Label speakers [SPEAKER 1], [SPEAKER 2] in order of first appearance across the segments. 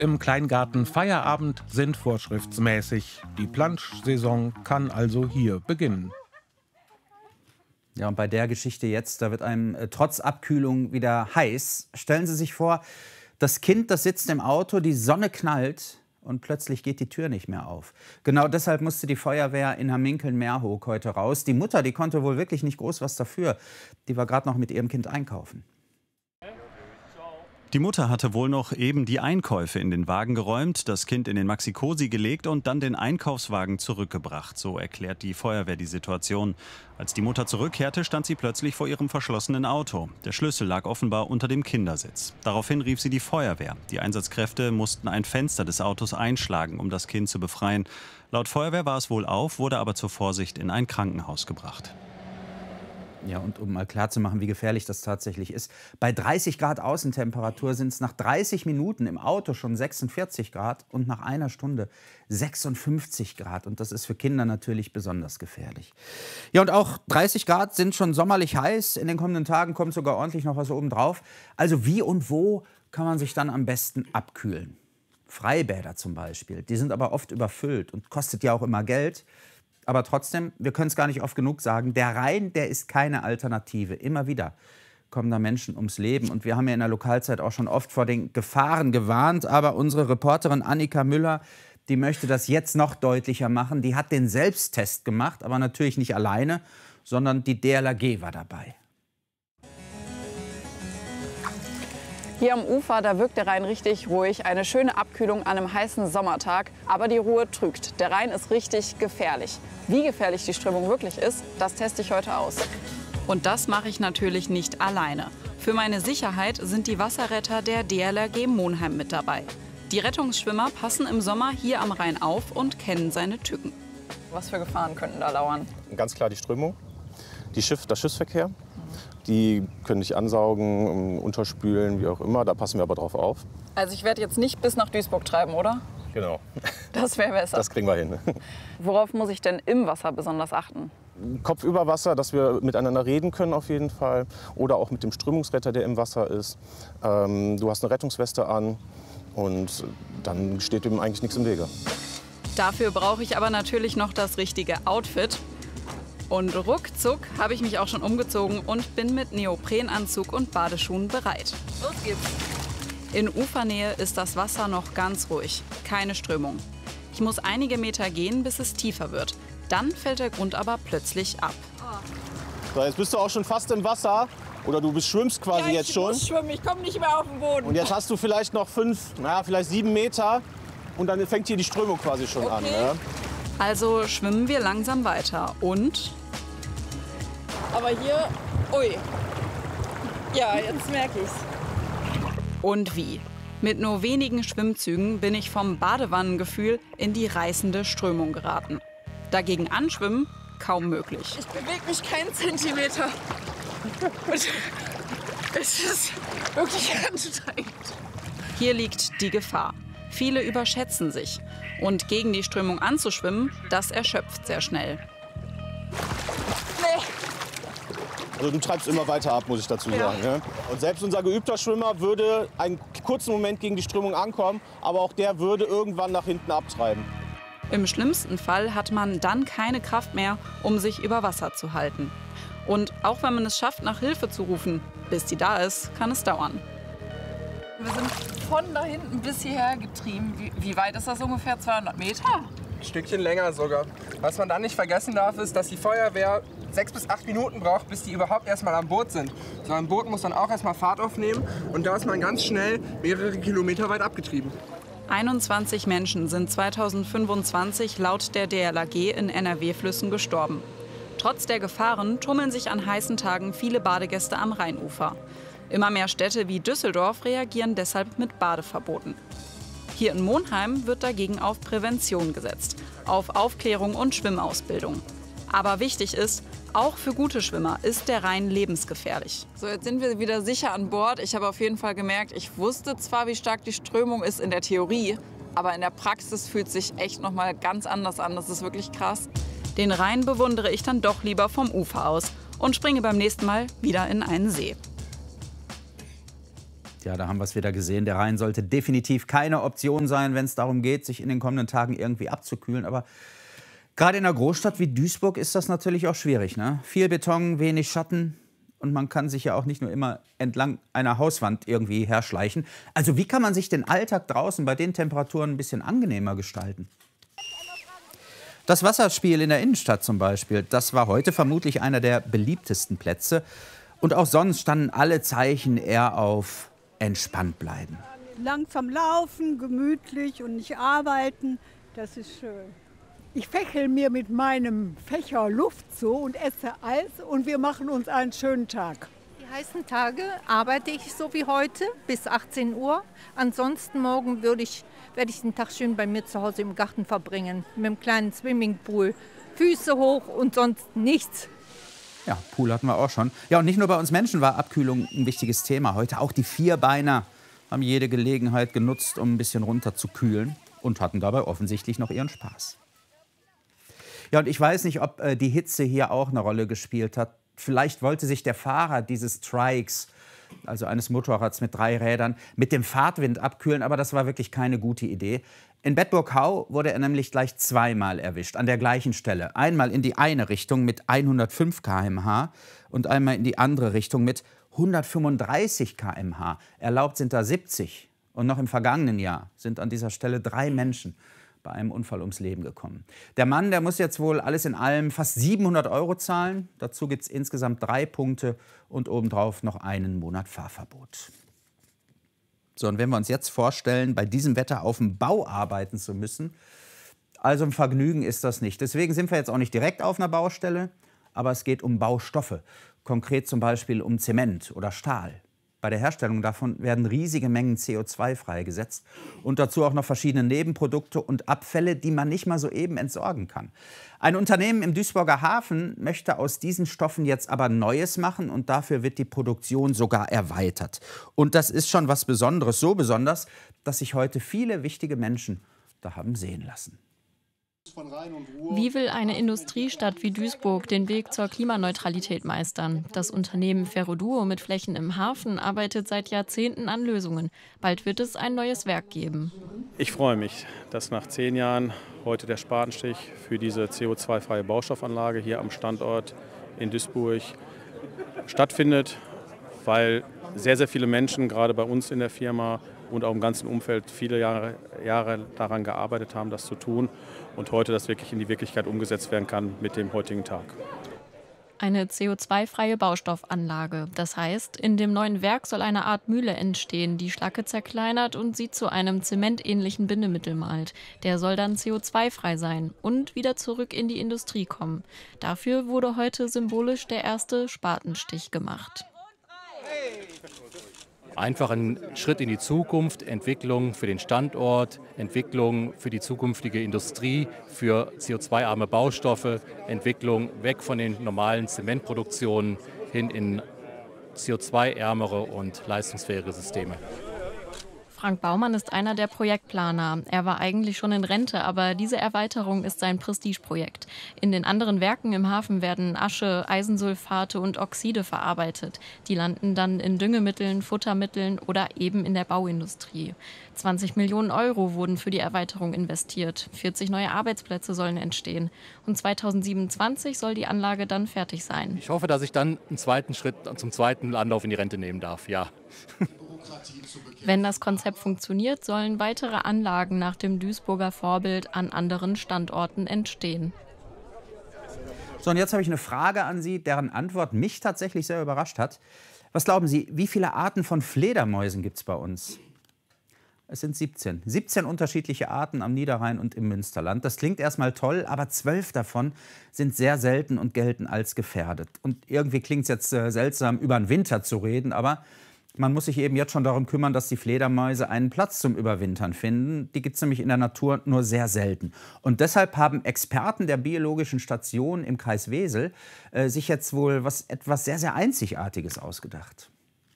[SPEAKER 1] im Kleingarten Feierabend sind vorschriftsmäßig. Die Planschsaison kann also hier beginnen.
[SPEAKER 2] Ja, und bei der Geschichte jetzt, da wird einem trotz Abkühlung wieder heiß. Stellen Sie sich vor, das Kind, das sitzt im Auto, die Sonne knallt und plötzlich geht die Tür nicht mehr auf. Genau deshalb musste die Feuerwehr in Hamminkeln-Meerhoek heute raus. Die Mutter, die konnte wohl wirklich nicht groß was dafür. Die war gerade noch mit ihrem Kind einkaufen.
[SPEAKER 3] Die Mutter hatte wohl noch eben die Einkäufe in den Wagen geräumt, das Kind in den Maxi-Cosi gelegt und dann den Einkaufswagen zurückgebracht. So erklärt die Feuerwehr die Situation. Als die Mutter zurückkehrte, stand sie plötzlich vor ihrem verschlossenen Auto. Der Schlüssel lag offenbar unter dem Kindersitz. Daraufhin rief sie die Feuerwehr. Die Einsatzkräfte mussten ein Fenster des Autos einschlagen, um das Kind zu befreien. Laut Feuerwehr war es wohl auf, wurde aber zur Vorsicht in ein Krankenhaus gebracht.
[SPEAKER 2] Ja, und um mal klarzumachen, wie gefährlich das tatsächlich ist. Bei 30 Grad Außentemperatur sind es nach 30 Minuten im Auto schon 46 Grad und nach einer Stunde 56 Grad. Und das ist für Kinder natürlich besonders gefährlich. Ja, und auch 30 Grad sind schon sommerlich heiß. In den kommenden Tagen kommt sogar ordentlich noch was oben drauf. Also wie und wo kann man sich dann am besten abkühlen? Freibäder zum Beispiel. Die sind aber oft überfüllt und kostet ja auch immer Geld. Aber trotzdem, wir können es gar nicht oft genug sagen, der Rhein, der ist keine Alternative. Immer wieder kommen da Menschen ums Leben. Und wir haben ja in der Lokalzeit auch schon oft vor den Gefahren gewarnt. Aber unsere Reporterin Annika Müller, die möchte das jetzt noch deutlicher machen. Die hat den Selbsttest gemacht, aber natürlich nicht alleine, sondern die DLRG war dabei.
[SPEAKER 4] Hier am Ufer, da wirkt der Rhein richtig ruhig. Eine schöne Abkühlung an einem heißen Sommertag. Aber die Ruhe trügt. Der Rhein ist richtig gefährlich. Wie gefährlich die Strömung wirklich ist, das teste ich heute aus. Und das mache ich natürlich nicht alleine. Für meine Sicherheit sind die Wasserretter der DLRG Monheim mit dabei. Die Rettungsschwimmer passen im Sommer hier am Rhein auf und kennen seine Tücken. Was für Gefahren könnten da lauern?
[SPEAKER 5] Ganz klar die Strömung, der Schiffsverkehr. Die können dich ansaugen, unterspülen, wie auch immer. Da passen wir aber drauf auf.
[SPEAKER 4] Also ich werde jetzt nicht bis nach Duisburg treiben, oder?
[SPEAKER 5] Genau.
[SPEAKER 4] Das wäre besser.
[SPEAKER 5] Das kriegen wir hin.
[SPEAKER 4] Worauf muss ich denn im Wasser besonders achten?
[SPEAKER 5] Kopf über Wasser, dass wir miteinander reden können auf jeden Fall. Oder auch mit dem Strömungsretter, der im Wasser ist. Du hast eine Rettungsweste an und dann steht dem eigentlich nichts im Wege.
[SPEAKER 4] Dafür brauche ich aber natürlich noch das richtige Outfit. Und ruckzuck habe ich mich auch schon umgezogen und bin mit Neoprenanzug und Badeschuhen bereit. Los geht's! In Ufernähe ist das Wasser noch ganz ruhig, keine Strömung. Ich muss einige Meter gehen, bis es tiefer wird. Dann fällt der Grund aber plötzlich ab.
[SPEAKER 5] So, jetzt bist du auch schon fast im Wasser. Oder du schwimmst quasi jetzt schon.
[SPEAKER 4] Ich muss schwimmen, ich komme nicht mehr auf den Boden.
[SPEAKER 5] Und jetzt hast du vielleicht noch 7 Meter. Und dann fängt hier die Strömung quasi schon an. Ne?
[SPEAKER 4] Also schwimmen wir langsam weiter und... Aber hier, ui, ja, jetzt merke ich's. Und wie? Mit nur wenigen Schwimmzügen bin ich vom Badewannengefühl in die reißende Strömung geraten. Dagegen anschwimmen, kaum möglich. Ich bewege mich keinen Zentimeter. Es ist wirklich anstrengend. Hier liegt die Gefahr. Viele überschätzen sich. Und gegen die Strömung anzuschwimmen, das erschöpft sehr schnell. Nee.
[SPEAKER 5] Also du treibst immer weiter ab, muss ich dazu sagen. Ja. Und selbst unser geübter Schwimmer würde einen kurzen Moment gegen die Strömung ankommen, aber auch der würde irgendwann nach hinten abtreiben.
[SPEAKER 4] Im schlimmsten Fall hat man dann keine Kraft mehr, um sich über Wasser zu halten. Und auch wenn man es schafft, nach Hilfe zu rufen, bis die da ist, kann es dauern. Wir sind von da hinten bis hierher getrieben. Wie weit ist das ungefähr? 200 Meter?
[SPEAKER 6] Ein Stückchen länger sogar. Was man dann nicht vergessen darf, ist, dass die Feuerwehr 6 bis 8 Minuten braucht, bis die überhaupt erstmal am Boot sind. So ein Boot muss dann auch erstmal Fahrt aufnehmen und da ist man ganz schnell mehrere Kilometer weit abgetrieben.
[SPEAKER 4] 21 Menschen sind 2025 laut der DLRG in NRW-Flüssen gestorben. Trotz der Gefahren tummeln sich an heißen Tagen viele Badegäste am Rheinufer. Immer mehr Städte wie Düsseldorf reagieren deshalb mit Badeverboten. Hier in Monheim wird dagegen auf Prävention gesetzt, auf Aufklärung und Schwimmausbildung. Aber wichtig ist, auch für gute Schwimmer ist der Rhein lebensgefährlich. So, jetzt sind wir wieder sicher an Bord. Ich habe auf jeden Fall gemerkt, ich wusste zwar, wie stark die Strömung ist in der Theorie, aber in der Praxis fühlt es sich echt noch mal ganz anders an. Das ist wirklich krass. Den Rhein bewundere ich dann doch lieber vom Ufer aus und springe beim nächsten Mal wieder in einen See.
[SPEAKER 2] Ja, da haben wir es wieder gesehen. Der Rhein sollte definitiv keine Option sein, wenn es darum geht, sich in den kommenden Tagen irgendwie abzukühlen. Aber gerade in einer Großstadt wie Duisburg ist das natürlich auch schwierig, ne? Viel Beton, wenig Schatten. Und man kann sich ja auch nicht nur immer entlang einer Hauswand irgendwie herschleichen. Also wie kann man sich den Alltag draußen bei den Temperaturen ein bisschen angenehmer gestalten? Das Wasserspiel in der Innenstadt zum Beispiel, das war heute vermutlich einer der beliebtesten Plätze. Und auch sonst standen alle Zeichen eher auf entspannt bleiben.
[SPEAKER 7] Langsam laufen, gemütlich und nicht arbeiten, das ist schön. Ich fächel mir mit meinem Fächer Luft zu und esse Eis und wir machen uns einen schönen Tag.
[SPEAKER 8] Die heißen Tage arbeite ich so wie heute bis 18 Uhr. Ansonsten morgen werde ich den Tag schön bei mir zu Hause im Garten verbringen. Mit einem kleinen Swimmingpool. Füße hoch und sonst nichts.
[SPEAKER 2] Ja, Pool hatten wir auch schon. Ja, und nicht nur bei uns Menschen war Abkühlung ein wichtiges Thema heute. Auch die Vierbeiner haben jede Gelegenheit genutzt, um ein bisschen runterzukühlen und hatten dabei offensichtlich noch ihren Spaß. Ja, und ich weiß nicht, ob die Hitze hier auch eine Rolle gespielt hat. Vielleicht wollte sich der Fahrer dieses Trikes, also eines Motorrads mit 3 Rädern, mit dem Fahrtwind abkühlen, aber das war wirklich keine gute Idee. In Bedburg-Hau wurde er nämlich gleich zweimal erwischt, an der gleichen Stelle. Einmal in die eine Richtung mit 105 km/h und einmal in die andere Richtung mit 135 km/h. Erlaubt sind da 70. Und noch im vergangenen Jahr sind an dieser Stelle 3 Menschen bei einem Unfall ums Leben gekommen. Der Mann, der muss jetzt wohl alles in allem fast 700 € zahlen. Dazu gibt es insgesamt 3 Punkte und obendrauf noch einen Monat Fahrverbot. So, und wenn wir uns jetzt vorstellen, bei diesem Wetter auf dem Bau arbeiten zu müssen, also ein Vergnügen ist das nicht. Deswegen sind wir jetzt auch nicht direkt auf einer Baustelle, aber es geht um Baustoffe. Konkret zum Beispiel um Zement oder Stahl. Bei der Herstellung davon werden riesige Mengen CO2 freigesetzt und dazu auch noch verschiedene Nebenprodukte und Abfälle, die man nicht mal so eben entsorgen kann. Ein Unternehmen im Duisburger Hafen möchte aus diesen Stoffen jetzt aber Neues machen und dafür wird die Produktion sogar erweitert. Und das ist schon was Besonderes, so besonders, dass sich heute viele wichtige Menschen da haben sehen lassen.
[SPEAKER 9] Wie will eine Industriestadt wie Duisburg den Weg zur Klimaneutralität meistern? Das Unternehmen Ferroduo mit Flächen im Hafen arbeitet seit Jahrzehnten an Lösungen. Bald wird es ein neues Werk geben.
[SPEAKER 10] Ich freue mich, dass nach 10 Jahren heute der Spatenstich für diese CO2-freie Baustoffanlage hier am Standort in Duisburg stattfindet, weil sehr, sehr viele Menschen, gerade bei uns in der Firma und auch im ganzen Umfeld, viele Jahre daran gearbeitet haben, das zu tun und heute das wirklich in die Wirklichkeit umgesetzt werden kann mit dem heutigen Tag.
[SPEAKER 9] Eine CO2-freie Baustoffanlage. Das heißt, in dem neuen Werk soll eine Art Mühle entstehen, die Schlacke zerkleinert und sie zu einem zementähnlichen Bindemittel malt. Der soll dann CO2-frei sein und wieder zurück in die Industrie kommen. Dafür wurde heute symbolisch der erste Spatenstich gemacht.
[SPEAKER 11] Einfach ein Schritt in die Zukunft, Entwicklung für den Standort, Entwicklung für die zukünftige Industrie, für CO2-arme Baustoffe, Entwicklung weg von den normalen Zementproduktionen hin in CO2-ärmere und leistungsfähige Systeme.
[SPEAKER 9] Frank Baumann ist einer der Projektplaner. Er war eigentlich schon in Rente, aber diese Erweiterung ist sein Prestigeprojekt. In den anderen Werken im Hafen werden Asche, Eisensulfate und Oxide verarbeitet. Die landen dann in Düngemitteln, Futtermitteln oder eben in der Bauindustrie. 20 Millionen € wurden für die Erweiterung investiert. 40 neue Arbeitsplätze sollen entstehen. Und 2027 soll die Anlage dann fertig sein.
[SPEAKER 11] Ich hoffe, dass ich dann einen zweiten Schritt zum zweiten Anlauf in die Rente nehmen darf, ja.
[SPEAKER 9] Wenn das Konzept funktioniert, sollen weitere Anlagen nach dem Duisburger Vorbild an anderen Standorten entstehen.
[SPEAKER 2] So, und jetzt habe ich eine Frage an Sie, deren Antwort mich tatsächlich sehr überrascht hat. Was glauben Sie, wie viele Arten von Fledermäusen gibt es bei uns? Es sind 17. 17 unterschiedliche Arten am Niederrhein und im Münsterland. Das klingt erstmal toll, aber 12 davon sind sehr selten und gelten als gefährdet. Und irgendwie klingt es jetzt seltsam, über den Winter zu reden, aber man muss sich eben jetzt schon darum kümmern, dass die Fledermäuse einen Platz zum Überwintern finden. Die gibt es nämlich in der Natur nur sehr selten. Und deshalb haben Experten der Biologischen Station im Kreis Wesel sich jetzt wohl etwas sehr, sehr Einzigartiges ausgedacht.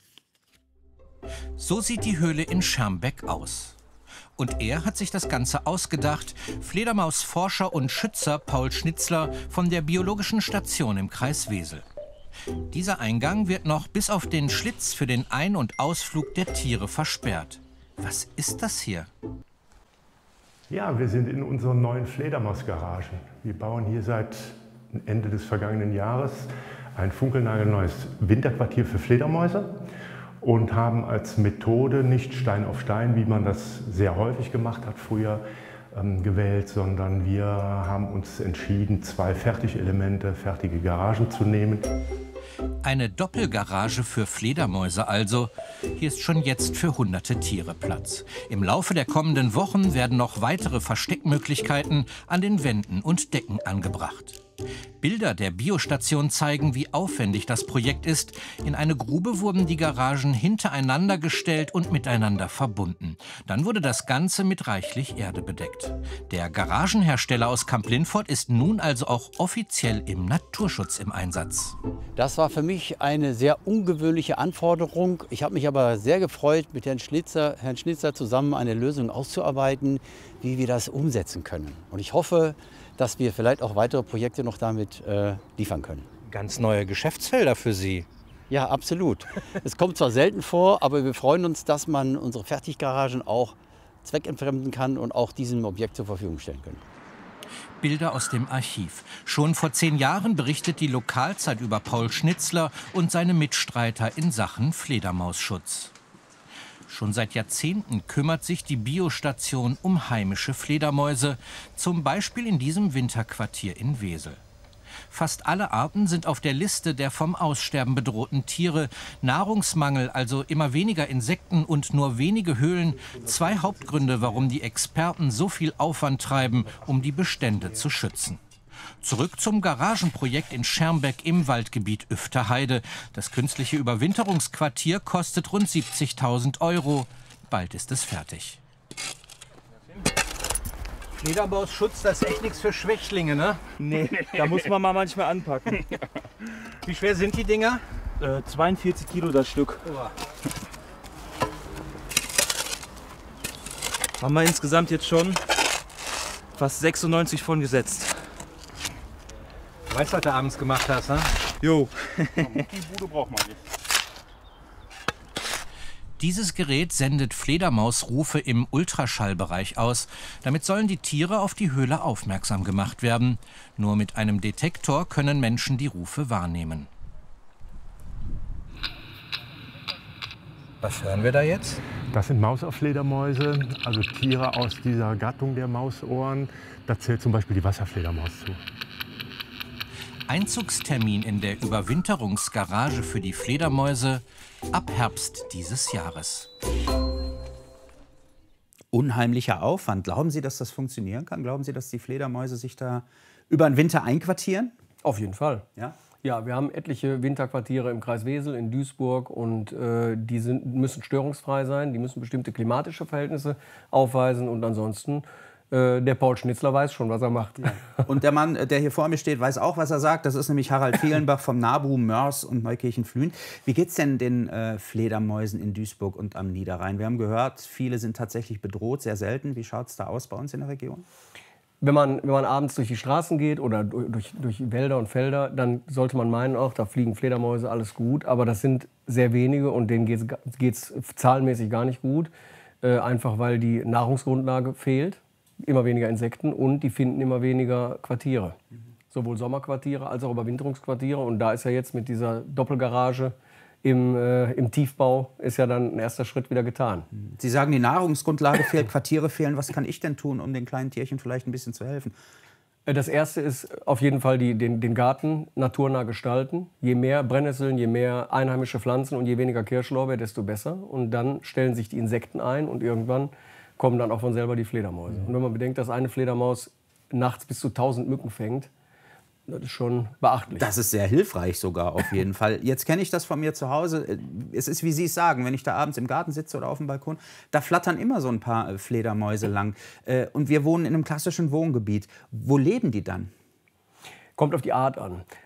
[SPEAKER 12] So sieht die Höhle in Schermbeck aus. Und er hat sich das Ganze ausgedacht, Fledermausforscher und Schützer Paul Schnitzler von der Biologischen Station im Kreis Wesel. Dieser Eingang wird noch bis auf den Schlitz für den Ein- und Ausflug der Tiere versperrt. Was ist das hier?
[SPEAKER 13] Ja, wir sind in unseren neuen Fledermausgaragen. Wir bauen hier seit Ende des vergangenen Jahres ein funkelnagelneues Winterquartier für Fledermäuse und haben als Methode nicht Stein auf Stein, wie man das sehr häufig gemacht hat früher, gewählt, sondern wir haben uns entschieden, 2 Fertigelemente, fertige Garagen zu nehmen.
[SPEAKER 12] Eine Doppelgarage für Fledermäuse also. Hier ist schon jetzt für hunderte Tiere Platz. Im Laufe der kommenden Wochen werden noch weitere Versteckmöglichkeiten an den Wänden und Decken angebracht. Bilder der Biostation zeigen, wie aufwendig das Projekt ist. In eine Grube wurden die Garagen hintereinander gestellt und miteinander verbunden. Dann wurde das Ganze mit reichlich Erde bedeckt. Der Garagenhersteller aus Kamp-Lintfort ist nun also auch offiziell im Naturschutz im Einsatz.
[SPEAKER 14] Das war für mich eine sehr ungewöhnliche Anforderung. Ich habe mich aber sehr gefreut, mit Herrn Schnitzer zusammen eine Lösung auszuarbeiten, wie wir das umsetzen können. Und ich hoffe, dass wir vielleicht auch weitere Projekte noch damit liefern können.
[SPEAKER 15] Ganz neue Geschäftsfelder für Sie.
[SPEAKER 14] Ja, absolut. Es kommt zwar selten vor, aber wir freuen uns, dass man unsere Fertiggaragen auch zweckentfremden kann und auch diesem Objekt zur Verfügung stellen können.
[SPEAKER 12] Bilder aus dem Archiv. Schon vor 10 Jahren berichtet die Lokalzeit über Paul Schnitzler und seine Mitstreiter in Sachen Fledermausschutz. Schon seit Jahrzehnten kümmert sich die Biostation um heimische Fledermäuse, zum Beispiel in diesem Winterquartier in Wesel. Fast alle Arten sind auf der Liste der vom Aussterben bedrohten Tiere. Nahrungsmangel, also immer weniger Insekten und nur wenige Höhlen. 2 Hauptgründe, warum die Experten so viel Aufwand treiben, um die Bestände zu schützen. Zurück zum Garagenprojekt in Schermbeck im Waldgebiet Üfterheide. Das künstliche Überwinterungsquartier kostet rund 70.000 €. Bald ist es fertig.
[SPEAKER 15] Fledermausschutz, das ist echt nichts für Schwächlinge, ne?
[SPEAKER 16] Nee, da muss man mal manchmal anpacken.
[SPEAKER 15] Wie schwer sind die Dinger?
[SPEAKER 16] 42 Kilo das Stück. Haben wir insgesamt jetzt schon fast 96 von gesetzt.
[SPEAKER 15] Weißt du, was du abends gemacht hast, ne?
[SPEAKER 16] Jo.
[SPEAKER 17] Die Bude braucht man nicht.
[SPEAKER 12] Dieses Gerät sendet Fledermausrufe im Ultraschallbereich aus. Damit sollen die Tiere auf die Höhle aufmerksam gemacht werden. Nur mit einem Detektor können Menschen die Rufe wahrnehmen.
[SPEAKER 15] Was hören wir da jetzt?
[SPEAKER 13] Das sind Mausohrfledermäuse, also Tiere aus dieser Gattung der Mausohren. Da zählt zum Beispiel die Wasserfledermaus zu.
[SPEAKER 12] Einzugstermin in der Überwinterungsgarage für die Fledermäuse ab Herbst dieses Jahres.
[SPEAKER 2] Unheimlicher Aufwand. Glauben Sie, dass das funktionieren kann? Glauben Sie, dass die Fledermäuse sich da über den Winter einquartieren?
[SPEAKER 18] Auf jeden Fall.
[SPEAKER 2] Ja?
[SPEAKER 18] Ja, wir haben etliche Winterquartiere im Kreis Wesel, in Duisburg und die müssen störungsfrei sein, die müssen bestimmte klimatische Verhältnisse aufweisen und ansonsten der Paul Schnitzler weiß schon, was er macht.
[SPEAKER 2] Ja. Und der Mann, der hier vor mir steht, weiß auch, was er sagt. Das ist nämlich Harald Fehlenbach vom NABU, Mörs und Neukirchen-Flühen. Wie geht es denn den Fledermäusen in Duisburg und am Niederrhein? Wir haben gehört, viele sind tatsächlich bedroht, sehr selten. Wie schaut es da aus bei uns in der Region?
[SPEAKER 18] Wenn man abends durch die Straßen geht oder durch Wälder und Felder, dann sollte man meinen auch, da fliegen Fledermäuse, alles gut. Aber das sind sehr wenige und denen geht's zahlenmäßig gar nicht gut. Einfach weil die Nahrungsgrundlage fehlt. Immer weniger Insekten und die finden immer weniger Quartiere. Sowohl Sommerquartiere als auch Überwinterungsquartiere. Und da ist ja jetzt mit dieser Doppelgarage im Tiefbau ist ja dann ein erster Schritt wieder getan.
[SPEAKER 2] Sie sagen, die Nahrungsgrundlage fehlt, Quartiere fehlen. Was kann ich denn tun, um den kleinen Tierchen vielleicht ein bisschen zu helfen?
[SPEAKER 18] Das Erste ist auf jeden Fall den Garten naturnah gestalten. Je mehr Brennnesseln, je mehr einheimische Pflanzen und je weniger Kirschlorbeer, desto besser. Und dann stellen sich die Insekten ein und irgendwann kommen dann auch von selber die Fledermäuse. Und wenn man bedenkt, dass eine Fledermaus nachts bis zu 1000 Mücken fängt, das ist schon beachtlich.
[SPEAKER 2] Das ist sehr hilfreich sogar auf jeden Fall. Jetzt kenne ich das von mir zu Hause. Es ist, wie Sie es sagen, wenn ich da abends im Garten sitze oder auf dem Balkon, da flattern immer so ein paar Fledermäuse lang. Und wir wohnen in einem klassischen Wohngebiet. Wo leben die dann?
[SPEAKER 18] Kommt auf die Art an.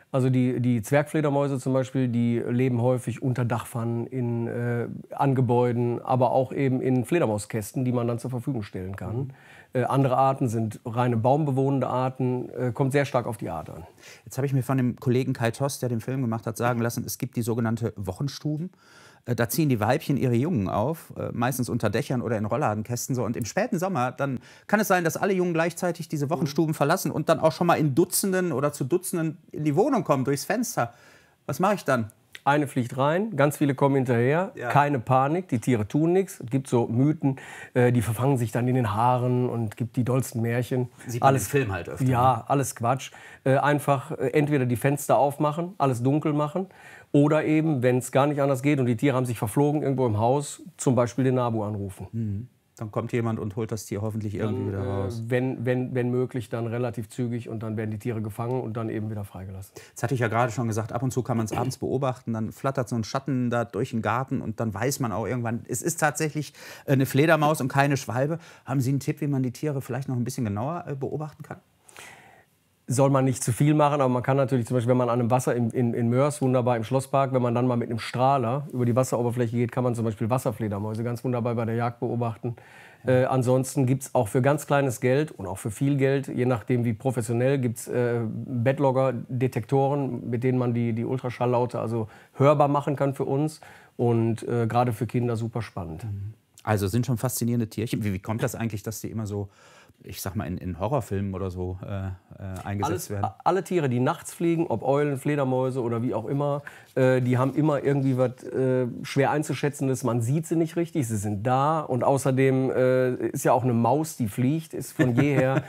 [SPEAKER 18] Also die Zwergfledermäuse zum Beispiel, die leben häufig unter Dachpfannen, an Gebäuden, aber auch eben in Fledermauskästen, die man dann zur Verfügung stellen kann. Andere Arten sind reine baumbewohnende Arten, kommt sehr stark auf die Art an.
[SPEAKER 2] Jetzt habe ich mir von dem Kollegen Kai Toss, der den Film gemacht hat, sagen lassen, es gibt die sogenannte Wochenstuben. Da ziehen die Weibchen ihre Jungen auf, meistens unter Dächern oder in Rollladenkästen. So. Und im späten Sommer dann kann es sein, dass alle Jungen gleichzeitig diese Wochenstuben verlassen und dann auch schon mal in Dutzenden oder zu Dutzenden in die Wohnung kommen, durchs Fenster. Was mache ich dann?
[SPEAKER 18] Eine fliegt rein, ganz viele kommen hinterher, keine Panik, die Tiere tun nichts. Es gibt so Mythen, die verfangen sich dann in den Haaren und gibt die dollsten Märchen.
[SPEAKER 2] Sieht man im Film halt öfter.
[SPEAKER 18] Ja, alles Quatsch. Einfach entweder die Fenster aufmachen, alles dunkel machen oder eben, wenn es gar nicht anders geht und die Tiere haben sich verflogen irgendwo im Haus, zum Beispiel den Nabu anrufen.
[SPEAKER 2] Mhm. Dann kommt jemand und holt das Tier hoffentlich irgendwie wieder raus.
[SPEAKER 18] Wenn möglich, dann relativ zügig und dann werden die Tiere gefangen und dann eben wieder freigelassen.
[SPEAKER 2] Jetzt hatte ich ja gerade schon gesagt, ab und zu kann man es abends beobachten, dann flattert so ein Schatten da durch den Garten und dann weiß man auch irgendwann, es ist tatsächlich eine Fledermaus und keine Schwalbe. Haben Sie einen Tipp, wie man die Tiere vielleicht noch ein bisschen genauer beobachten kann?
[SPEAKER 18] Soll man nicht zu viel machen, aber man kann natürlich zum Beispiel, wenn man an einem Wasser in Mörs, wunderbar im Schlosspark, wenn man dann mal mit einem Strahler über die Wasseroberfläche geht, kann man zum Beispiel Wasserfledermäuse ganz wunderbar bei der Jagd beobachten. Ansonsten gibt es auch für ganz kleines Geld und auch für viel Geld, je nachdem wie professionell, gibt es Bettlogger-Detektoren, mit denen man die Ultraschalllaute also hörbar machen kann für uns und gerade für Kinder super spannend.
[SPEAKER 2] Also sind schon faszinierende Tierchen. Wie kommt das eigentlich, dass die immer so, ich sag mal, in Horrorfilmen oder so eingesetzt werden?
[SPEAKER 18] Alle Tiere, die nachts fliegen, ob Eulen, Fledermäuse oder wie auch immer, die haben immer irgendwie was schwer einzuschätzendes. Man sieht sie nicht richtig, sie sind da. Und außerdem ist ja auch eine Maus, die fliegt, ist von jeher,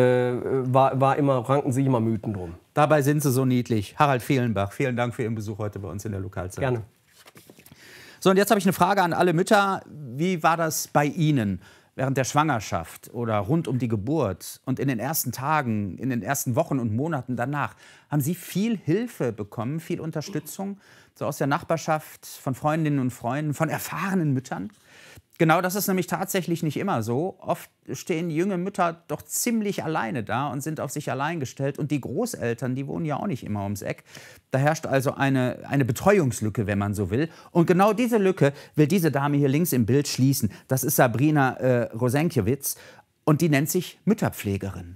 [SPEAKER 18] ranken sich immer Mythen drum.
[SPEAKER 2] Dabei sind sie so niedlich. Harald Fehlenbach, vielen Dank für Ihren Besuch heute bei uns in der Lokalzeit.
[SPEAKER 18] Gerne.
[SPEAKER 2] So, und jetzt habe ich eine Frage an alle Mütter. Wie war das bei Ihnen während der Schwangerschaft oder rund um die Geburt und in den ersten Tagen, in den ersten Wochen und Monaten danach? Haben Sie viel Hilfe bekommen, viel Unterstützung, so aus der Nachbarschaft, von Freundinnen und Freunden, von erfahrenen Müttern? Genau, das ist nämlich tatsächlich nicht immer so. Oft stehen junge Mütter doch ziemlich alleine da und sind auf sich allein gestellt. Und die Großeltern, die wohnen ja auch nicht immer ums Eck. Da herrscht also eine Betreuungslücke, wenn man so will. Und genau diese Lücke will diese Dame hier links im Bild schließen. Das ist Sabrina Rosenkiewicz und die nennt sich Mütterpflegerin.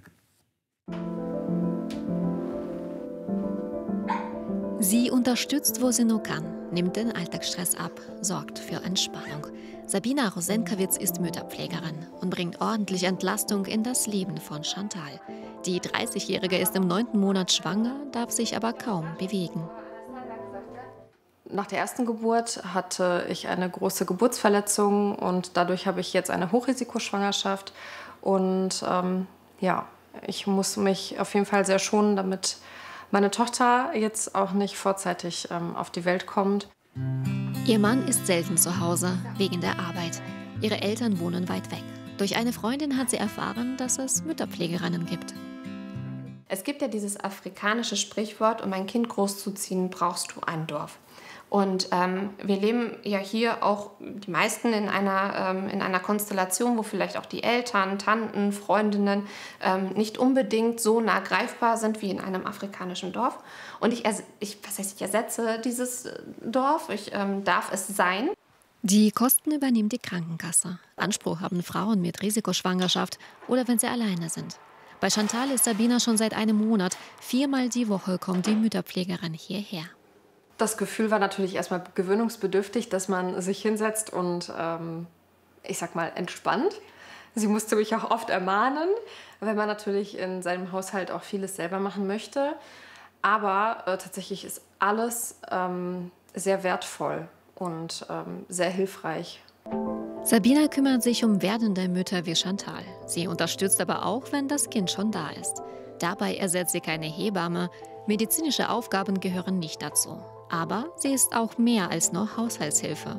[SPEAKER 19] Sie unterstützt, wo sie nur kann, nimmt den Alltagsstress ab, sorgt für Entspannung. Sabina Rosenkiewicz ist Mütterpflegerin und bringt ordentlich Entlastung in das Leben von Chantal. Die 30-Jährige ist im 9. Monat schwanger, darf sich aber kaum bewegen.
[SPEAKER 20] Nach der ersten Geburt hatte ich eine große Geburtsverletzung und dadurch habe ich jetzt eine Hochrisikoschwangerschaft. Und ich muss mich auf jeden Fall sehr schonen, damit meine Tochter jetzt auch nicht vorzeitig auf die Welt kommt.
[SPEAKER 19] Ihr Mann ist selten zu Hause, wegen der Arbeit. Ihre Eltern wohnen weit weg. Durch eine Freundin hat sie erfahren, dass es Mütterpflegerinnen gibt.
[SPEAKER 21] Es gibt ja dieses afrikanische Sprichwort, um ein Kind großzuziehen, brauchst du ein Dorf. Und wir leben ja hier auch die meisten in einer Konstellation, wo vielleicht auch die Eltern, Tanten, Freundinnen nicht unbedingt so nah greifbar sind wie in einem afrikanischen Dorf. Und ich ersetze dieses Dorf, ich darf es sein.
[SPEAKER 19] Die Kosten übernimmt die Krankenkasse. Anspruch haben Frauen mit Risikoschwangerschaft oder wenn sie alleine sind. Bei Chantal ist Sabina schon seit einem Monat. 4-mal die Woche kommt die Mütterpflegerin hierher.
[SPEAKER 20] Das Gefühl war natürlich erstmal gewöhnungsbedürftig, dass man sich hinsetzt und, entspannt. Sie musste mich auch oft ermahnen, weil man natürlich in seinem Haushalt auch vieles selber machen möchte. Aber tatsächlich ist alles sehr wertvoll und sehr hilfreich.
[SPEAKER 19] Sabina kümmert sich um werdende Mütter wie Chantal. Sie unterstützt aber auch, wenn das Kind schon da ist. Dabei ersetzt sie keine Hebamme. Medizinische Aufgaben gehören nicht dazu. Aber sie ist auch mehr als nur Haushaltshilfe.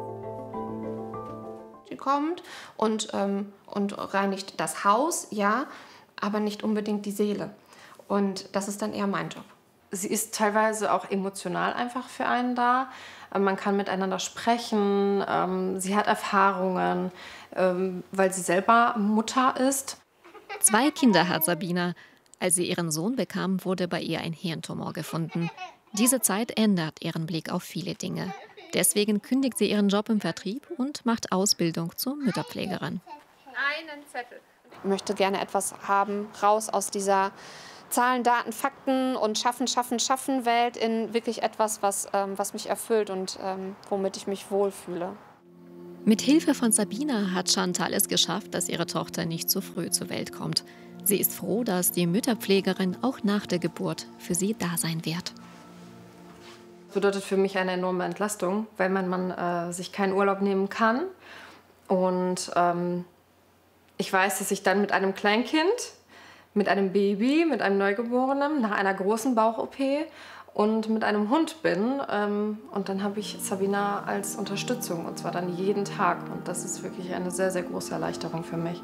[SPEAKER 21] Sie kommt und reinigt das Haus, ja, aber nicht unbedingt die Seele. Und das ist dann eher mein Job.
[SPEAKER 20] Sie ist teilweise auch emotional einfach für einen da. Man kann miteinander sprechen. Sie hat Erfahrungen, weil sie selber Mutter ist.
[SPEAKER 19] 2 Kinder hat Sabina. Als sie ihren Sohn bekam, wurde bei ihr ein Hirntumor gefunden. Diese Zeit ändert ihren Blick auf viele Dinge. Deswegen kündigt sie ihren Job im Vertrieb und macht Ausbildung zur Mütterpflegerin.
[SPEAKER 21] Einen Zettel. Ich möchte gerne etwas haben, raus aus dieser Zahlen, Daten, Fakten und Schaffen Welt in wirklich etwas, was mich erfüllt und womit ich mich wohlfühle.
[SPEAKER 19] Mit Hilfe von Sabina hat Chantal es geschafft, dass ihre Tochter nicht zu früh zur Welt kommt. Sie ist froh, dass die Mütterpflegerin auch nach der Geburt für sie da sein wird.
[SPEAKER 20] Das bedeutet für mich eine enorme Entlastung, weil man sich keinen Urlaub nehmen kann. Und ich weiß, dass ich dann mit einem Kleinkind, mit einem Baby, mit einem Neugeborenen, nach einer großen Bauch-OP und mit einem Hund bin. Und dann habe ich Sabina als Unterstützung, und zwar dann jeden Tag. Und das ist wirklich eine sehr, sehr große Erleichterung für mich.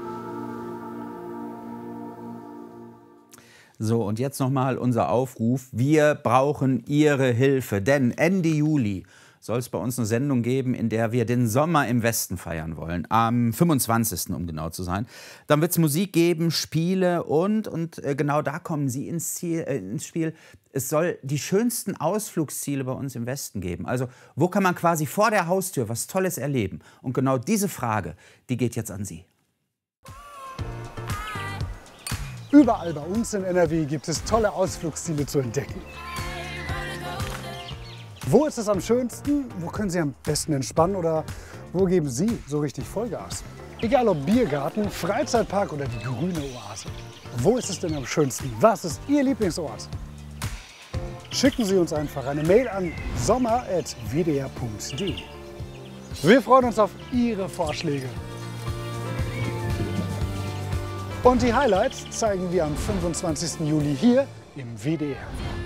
[SPEAKER 2] So, und jetzt nochmal unser Aufruf. Wir brauchen Ihre Hilfe, denn Ende Juli soll es bei uns eine Sendung geben, in der wir den Sommer im Westen feiern wollen. Am 25., um genau zu sein. Dann wird es Musik geben, Spiele und genau da kommen Sie ins Spiel. Es soll die schönsten Ausflugsziele bei uns im Westen geben. Also wo kann man quasi vor der Haustür was Tolles erleben? Und genau diese Frage, die geht jetzt an Sie.
[SPEAKER 1] Überall bei uns in NRW gibt es tolle Ausflugsziele zu entdecken. Wo ist es am schönsten? Wo können Sie am besten entspannen? Oder wo geben Sie so richtig Vollgas? Egal ob Biergarten, Freizeitpark oder die grüne Oase. Wo ist es denn am schönsten? Was ist Ihr Lieblingsort? Schicken Sie uns einfach eine Mail an sommer@wdr.de. Wir freuen uns auf Ihre Vorschläge. Und die Highlights zeigen wir am 25. Juli hier im WDR.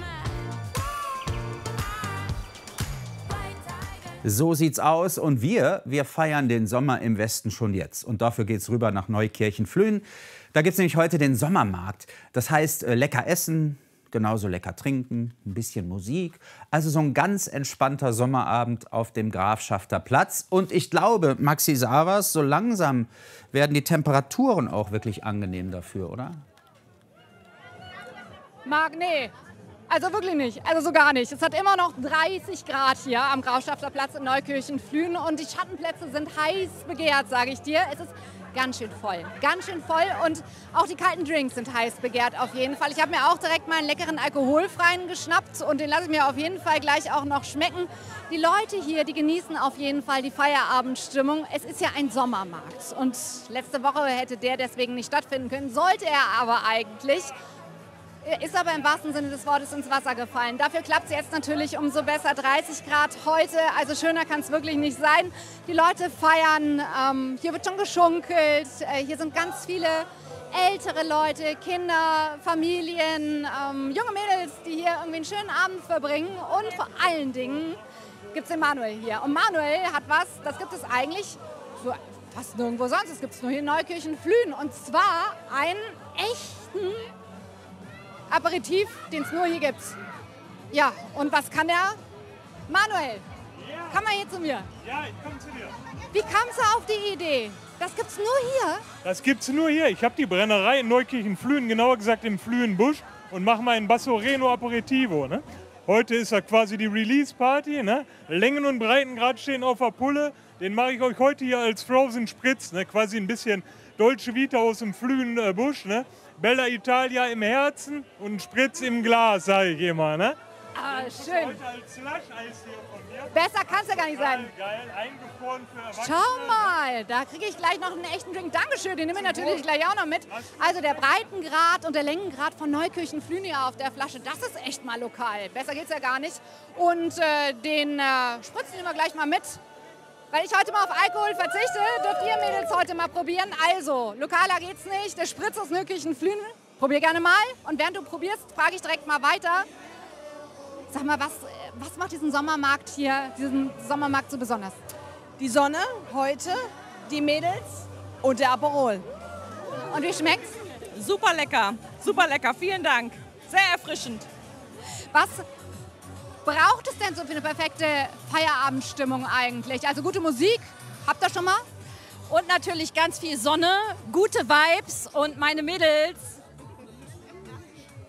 [SPEAKER 2] So sieht's aus und wir feiern den Sommer im Westen schon jetzt. Und dafür geht's rüber nach Neukirchen-Flühen. Da gibt's nämlich heute den Sommermarkt. Das heißt, lecker essen, genauso lecker trinken, ein bisschen Musik. Also so ein ganz entspannter Sommerabend auf dem Grafschafter Platz. Und ich glaube, Maxi Savas, so langsam werden die Temperaturen auch wirklich angenehm dafür, oder?
[SPEAKER 22] Nee. Also wirklich nicht, also so gar nicht. Es hat immer noch 30 Grad hier am Grafschafter Platz in Neukirchen-Flühen und die Schattenplätze sind heiß begehrt, sage ich dir. Es ist ganz schön voll und auch die kalten Drinks sind heiß begehrt auf jeden Fall. Ich habe mir auch direkt mal einen leckeren alkoholfreien geschnappt und den lasse ich mir auf jeden Fall gleich auch noch schmecken. Die Leute hier, die genießen auf jeden Fall die Feierabendstimmung. Es ist ja ein Sommermarkt und letzte Woche hätte der deswegen nicht stattfinden können, sollte er aber eigentlich. Ist aber im wahrsten Sinne des Wortes ins Wasser gefallen. Dafür klappt es jetzt natürlich umso besser. 30 Grad heute, also schöner kann es wirklich nicht sein. Die Leute feiern, hier wird schon geschunkelt, hier sind ganz viele ältere Leute, Kinder, Familien, junge Mädels, die hier irgendwie einen schönen Abend verbringen. Und vor allen Dingen gibt es den Manuel hier. Und Manuel hat was, das gibt es eigentlich so fast nirgendwo sonst. Das gibt es nur hier in Neukirchen-Flühen. Und zwar einen echten Aperitif, den es nur hier gibt. Ja, und was kann der? Manuel, komm mal hier zu mir.
[SPEAKER 23] Ja, ich komme zu dir.
[SPEAKER 22] Wie kamst du auf die Idee? Das gibt's nur hier?
[SPEAKER 23] Das gibt's nur hier. Ich habe die Brennerei in Neukirchen-Flühen, genauer gesagt im Flühenbusch, und mache meinen Bassoreno Aperitivo. Ne? Heute ist ja quasi die Release-Party. Ne? Längen und Breitengrad stehen auf der Pulle. Den mache ich euch heute hier als Frozen Spritz. Ne? Quasi ein bisschen Dolce Vita aus dem Flühenbusch. Ne? Bella Italia im Herzen und Spritz im Glas, sage ich immer. Ne?
[SPEAKER 22] Ah, schön.
[SPEAKER 23] Heute als Slush-Eis hier von mir.
[SPEAKER 22] Besser kann es ja gar nicht sein.
[SPEAKER 23] Geil, eingefroren für Erwachsene.
[SPEAKER 22] Schau mal, da kriege ich gleich noch einen echten Drink. Dankeschön, den nehme ich natürlich gleich auch noch mit. Also der Breitengrad und der Längengrad von Neukirchen-Flühen hier auf der Flasche, das ist echt mal lokal. Besser geht's ja gar nicht. Und den Spritz nehmen wir gleich mal mit. Weil ich heute mal auf Alkohol verzichte, dürft ihr Mädels heute mal probieren. Also, lokaler geht's nicht. Der Spritz aus Neukirchen-Flühen. Probier gerne mal. Und während du probierst, frage ich direkt mal weiter. Sag mal, was macht diesen Sommermarkt hier, diesen Sommermarkt so besonders?
[SPEAKER 24] Die Sonne heute, die Mädels und der Aperol.
[SPEAKER 22] Und wie schmeckt's?
[SPEAKER 24] Super lecker, vielen Dank. Sehr erfrischend.
[SPEAKER 22] Was braucht es denn so für eine perfekte Feierabendstimmung eigentlich? Also gute Musik, habt ihr schon mal?
[SPEAKER 24] Und natürlich ganz viel Sonne, gute Vibes und meine Mädels,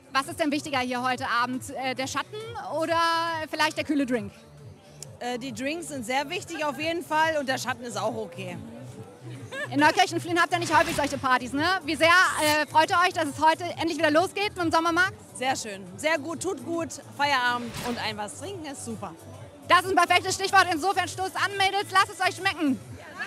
[SPEAKER 22] Was ist denn wichtiger hier heute Abend? Der Schatten oder vielleicht der kühle Drink?
[SPEAKER 24] Die Drinks sind sehr wichtig auf jeden Fall und der Schatten ist auch okay.
[SPEAKER 22] In Neukirchen-Flühen habt ihr nicht häufig solche Partys, ne? Wie sehr freut ihr euch, dass es heute endlich wieder losgeht mit dem Sommermarkt?
[SPEAKER 24] Sehr schön, sehr gut, tut gut, Feierabend und ein was trinken ist super.
[SPEAKER 22] Das ist ein perfektes Stichwort, insofern stoßt an, Mädels, lasst es euch schmecken.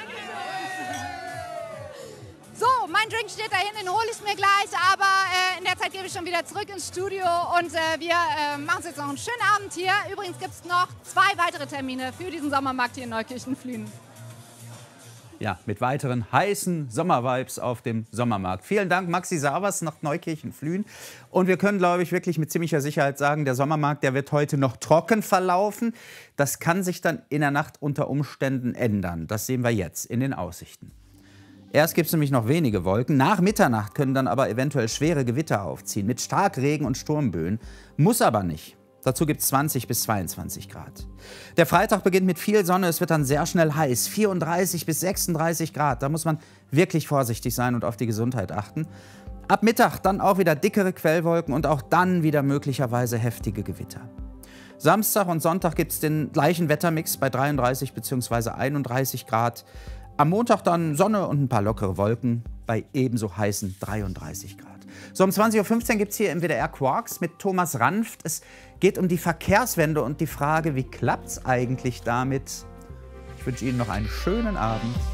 [SPEAKER 22] So, mein Drink steht da hinten, den hole ich mir gleich, aber in der Zeit gebe ich schon wieder zurück ins Studio und wir machen uns jetzt noch einen schönen Abend hier. Übrigens gibt es noch 2 weitere Termine für diesen Sommermarkt hier in Neukirchen-Flühen.
[SPEAKER 2] Ja, mit weiteren heißen Sommervibes auf dem Sommermarkt. Vielen Dank, Maxi Savas nach Neukirchen-Flühen. Und wir können, glaube ich, wirklich mit ziemlicher Sicherheit sagen, der Sommermarkt, der wird heute noch trocken verlaufen. Das kann sich dann in der Nacht unter Umständen ändern. Das sehen wir jetzt in den Aussichten. Erst gibt es nämlich noch wenige Wolken. Nach Mitternacht können dann aber eventuell schwere Gewitter aufziehen mit Starkregen und Sturmböen. Muss aber nicht. Dazu gibt es 20 bis 22 Grad. Der Freitag beginnt mit viel Sonne. Es wird dann sehr schnell heiß. 34 bis 36 Grad. Da muss man wirklich vorsichtig sein und auf die Gesundheit achten. Ab Mittag dann auch wieder dickere Quellwolken und auch dann wieder möglicherweise heftige Gewitter. Samstag und Sonntag gibt es den gleichen Wettermix bei 33 bzw. 31 Grad. Am Montag dann Sonne und ein paar lockere Wolken bei ebenso heißen 33 Grad. So um 20:15 Uhr gibt es hier im WDR Quarks mit Thomas Ranft. Es geht um die Verkehrswende und die Frage, wie klappt es eigentlich damit? Ich wünsche Ihnen noch einen schönen Abend.